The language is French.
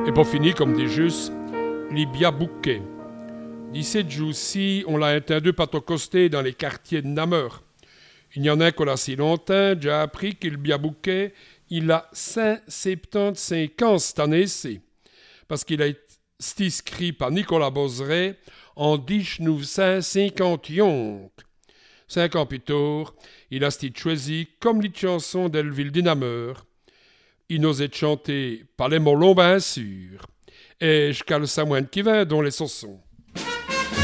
Et pour finir, comme des justes, les biabouquets. 17 jours-ci, on l'a entendu patocosté dans les quartiers de Namur. Il y en a qu'on a si longtemps, j'ai appris que le biabouquet, il a 175 ans cette année-ci. Parce qu'il a été inscrit par Nicolas Bozeret en 1951. 5 ans plus tard, il a été choisi comme les chansons d'Elville de Namur. Il n'osait chanter pas les molons, bien sûr. Et je cale ça moins qui va dans les saussons.